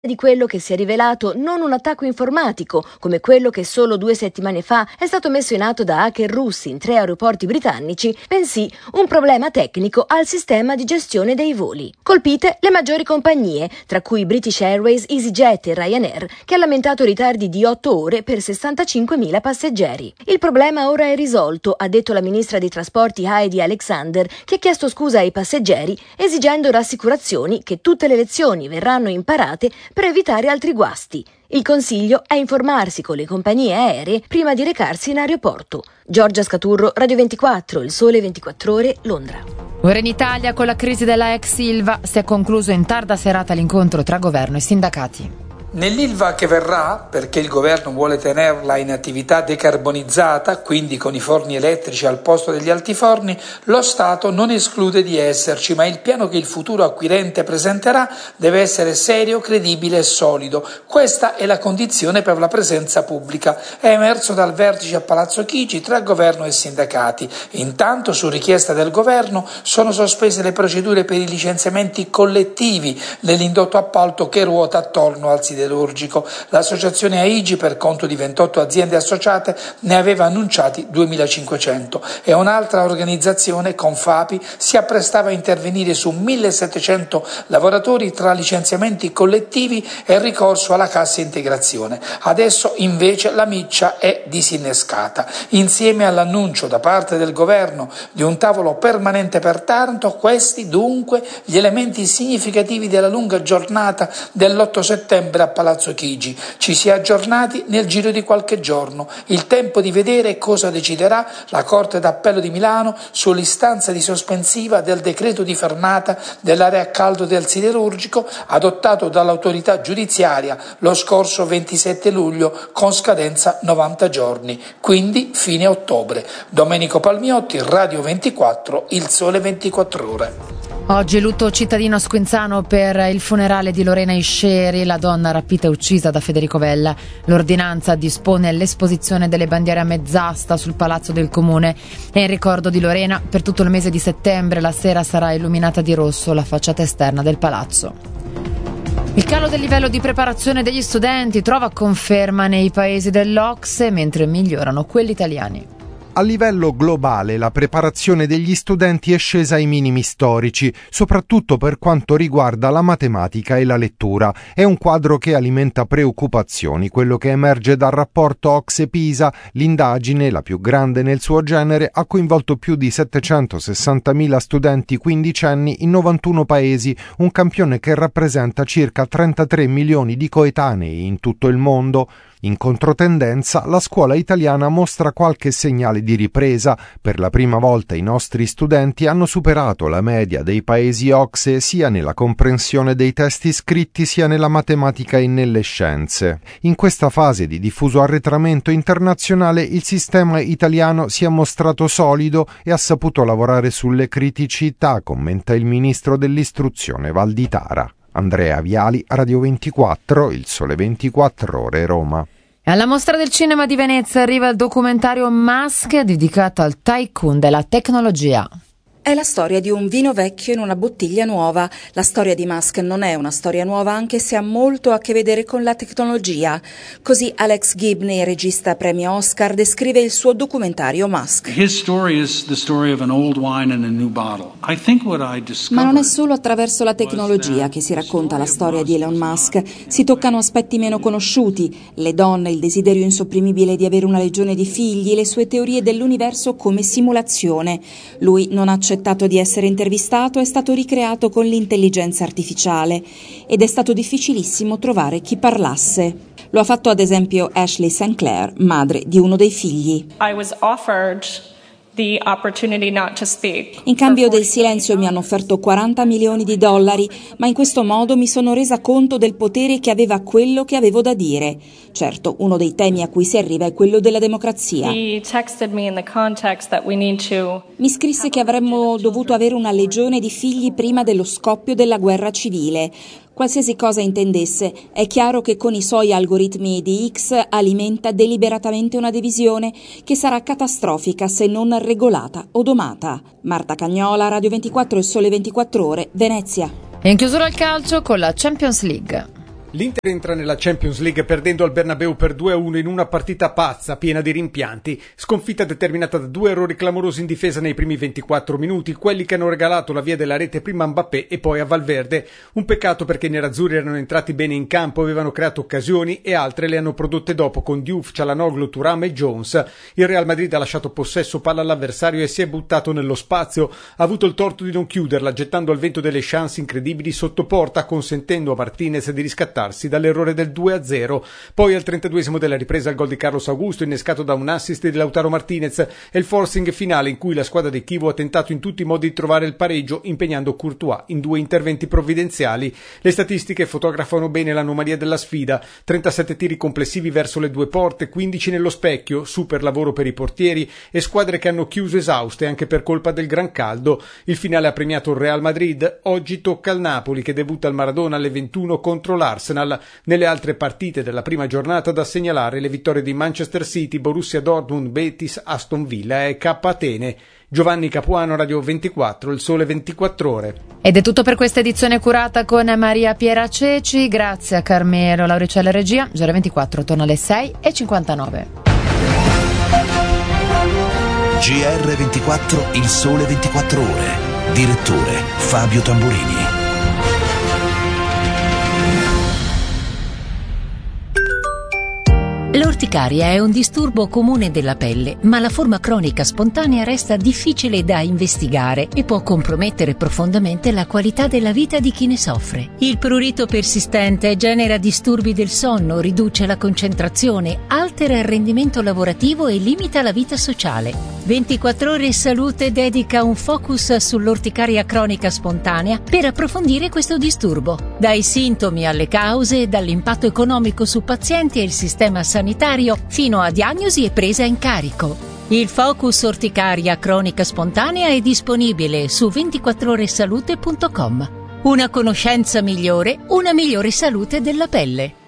di quello che si è rivelato non un attacco informatico, come quello che solo 2 settimane fa è stato messo in atto da hacker russi in 3 aeroporti britannici, bensì un problema tecnico al sistema di gestione dei voli. Colpite le maggiori compagnie, tra cui British Airways, EasyJet e Ryanair, che ha lamentato ritardi di 8 ore per 65.000 passeggeri. Il problema ora è risolto, ha detto la ministra dei trasporti Heidi Alexander, che ha chiesto scusa ai passeggeri, esigendo rassicurazioni che tutte le lezioni verranno imparate per evitare altri guasti. Il consiglio è informarsi con le compagnie aeree prima di recarsi in aeroporto. Giorgia Scaturro, Radio 24, Il Sole 24 Ore, Londra. Ora in Italia, con la crisi della ex Ilva, si è concluso in tarda serata l'incontro tra governo e sindacati. Nell'Ilva che verrà, perché il governo vuole tenerla in attività decarbonizzata, quindi con i forni elettrici al posto degli altiforni, lo Stato non esclude di esserci, ma il piano che il futuro acquirente presenterà deve essere serio, credibile e solido. Questa è la condizione per la presenza pubblica. È emerso dal vertice a Palazzo Chigi tra governo e sindacati. Intanto, su richiesta del governo, sono sospese le procedure per i licenziamenti collettivi nell'indotto appalto che ruota attorno al siderurgico. L'associazione AIGI, per conto di 28 aziende associate, ne aveva annunciati 2.500 e un'altra organizzazione, Confapi, si apprestava a intervenire su 1.700 lavoratori tra licenziamenti collettivi e ricorso alla cassa integrazione. Adesso invece la miccia è disinnescata. Insieme all'annuncio da parte del governo di un tavolo permanente per tanto, questi dunque gli elementi significativi della lunga giornata dell'8 settembre a Palazzo Chigi. Ci si è aggiornati nel giro di qualche giorno. Il tempo di vedere cosa deciderà la Corte d'Appello di Milano sull'istanza di sospensiva del decreto di fermata dell'area a caldo del siderurgico adottato dall'autorità giudiziaria lo scorso 27 luglio con scadenza 90 giorni, quindi fine ottobre. Domenico Palmiotti, Radio 24, Il Sole 24 Ore. Oggi lutto cittadino a Squinzano per il funerale di Lorena Isceri, la donna rapita e uccisa da Federico Vella. L'ordinanza dispone l'esposizione delle bandiere a mezz'asta sul palazzo del comune e in ricordo di Lorena per tutto il mese di settembre la sera sarà illuminata di rosso la facciata esterna del palazzo. Il calo del livello di preparazione degli studenti trova conferma nei paesi dell'OCSE mentre migliorano quelli italiani. A livello globale la preparazione degli studenti è scesa ai minimi storici, soprattutto per quanto riguarda la matematica e la lettura. È un quadro che alimenta preoccupazioni, quello che emerge dal rapporto OCSE-PISA. L'indagine, la più grande nel suo genere, ha coinvolto più di 760.000 studenti quindicenni in 91 paesi, un campione che rappresenta circa 33 milioni di coetanei in tutto il mondo. In controtendenza, la scuola italiana mostra qualche segnale di ripresa. Per la prima volta i nostri studenti hanno superato la media dei paesi OCSE sia nella comprensione dei testi scritti sia nella matematica e nelle scienze. In questa fase di diffuso arretramento internazionale il sistema italiano si è mostrato solido e ha saputo lavorare sulle criticità, commenta il ministro dell'istruzione Valditara. Andrea Viali, Radio 24, Il Sole 24 Ore, Roma. Alla Mostra del Cinema di Venezia arriva il documentario Musk dedicato al tycoon della tecnologia. È la storia di un vino vecchio in una bottiglia nuova. La storia di Musk non è una storia nuova, anche se ha molto a che vedere con la tecnologia. Così Alex Gibney, regista premio Oscar, descrive il suo documentario Musk. Ma non è solo attraverso la tecnologia che si racconta la storia di Elon Musk. Si toccano aspetti meno conosciuti: le donne, il desiderio insopprimibile di avere una legione di figli, le sue teorie dell'universo come simulazione. Lui non ha accettato di essere intervistato, è stato ricreato con l'intelligenza artificiale ed è stato difficilissimo trovare chi parlasse. Lo ha fatto ad esempio Ashley St. Clair, madre di uno dei figli. In cambio del silenzio mi hanno offerto $40 milioni, ma in questo modo mi sono resa conto del potere che aveva quello che avevo da dire. Certo, uno dei temi a cui si arriva è quello della democrazia. Mi scrisse che avremmo dovuto avere una legione di figli prima dello scoppio della guerra civile. Qualsiasi cosa intendesse, è chiaro che con i suoi algoritmi di X alimenta deliberatamente una divisione che sarà catastrofica se non regolata o domata. Marta Cagnola, Radio 24 e Sole 24 Ore, Venezia. E in chiusura al calcio con la Champions League. L'Inter entra nella Champions League perdendo al Bernabeu per 2-1 in una partita pazza, piena di rimpianti. Sconfitta determinata da 2 errori clamorosi in difesa nei primi 24 minuti, quelli che hanno regalato la via della rete prima a Mbappé e poi a Valverde. Un peccato perché i nerazzurri erano entrati bene in campo, avevano creato occasioni e altre le hanno prodotte dopo con Diouf, Çalhanoğlu, Thuram e Jones. Il Real Madrid ha lasciato possesso palla all'avversario e si è buttato nello spazio. Ha avuto il torto di non chiuderla, gettando al vento delle chance incredibili sotto porta, consentendo a Martinez di riscattare dall'errore del 2-0. Poi al 32esimo della ripresa il gol di Carlos Augusto, innescato da un assist di Lautaro Martinez, e il forcing finale in cui la squadra di Chievo ha tentato in tutti i modi di trovare il pareggio, impegnando Courtois in 2 interventi provvidenziali. Le statistiche fotografano bene l'anomalia della sfida: 37 tiri complessivi verso le 2 porte, 15 nello specchio, super lavoro per i portieri e squadre che hanno chiuso esauste anche per colpa del gran caldo. Il finale ha premiato il Real Madrid. Oggi tocca al Napoli, che debutta al Maradona alle 21 contro l'Arsenal. Nelle altre partite della prima giornata da segnalare le vittorie di Manchester City, Borussia Dortmund, Betis, Aston Villa e K Atene. Giovanni Capuano, Radio 24, Il Sole 24 Ore. Ed è tutto per questa edizione curata con Maria Piera Ceci. Grazie a Carmelo Lauricella Regia. Giro 24 torna alle 6:59. GR24, Il Sole 24 Ore. Direttore Fabio Tamburini. L'orticaria è un disturbo comune della pelle, ma la forma cronica spontanea resta difficile da investigare e può compromettere profondamente la qualità della vita di chi ne soffre. Il prurito persistente genera disturbi del sonno, riduce la concentrazione, altera il rendimento lavorativo e limita la vita sociale. 24 Ore Salute dedica un focus sull'orticaria cronica spontanea per approfondire questo disturbo, dai sintomi alle cause, dall'impatto economico su pazienti e il sistema sanitario, fino a diagnosi e presa in carico. Il Focus Orticaria Cronica Spontanea è disponibile su 24oresalute.com. Una conoscenza migliore, una migliore salute della pelle.